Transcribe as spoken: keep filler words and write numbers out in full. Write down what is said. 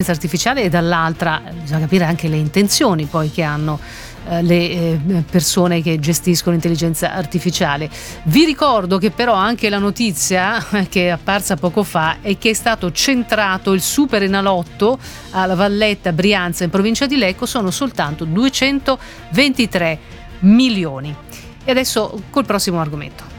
l'intelligenza artificiale e dall'altra bisogna capire anche le intenzioni poi che hanno eh, le eh, persone che gestiscono l'intelligenza artificiale. Vi ricordo che però anche la notizia che è apparsa poco fa è che è stato centrato il Super Enalotto alla Valletta, Brianza, in provincia di Lecco, sono soltanto duecentoventitré milioni. E adesso col prossimo argomento.